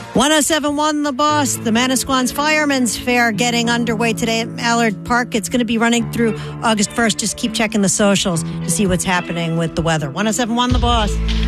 1071 The Boss, the Manasquan's Fireman's Fair getting underway today at Mallard Park. It's going to be running through August 1st. Just keep checking the socials to see what's happening with the weather. 1071 The Boss.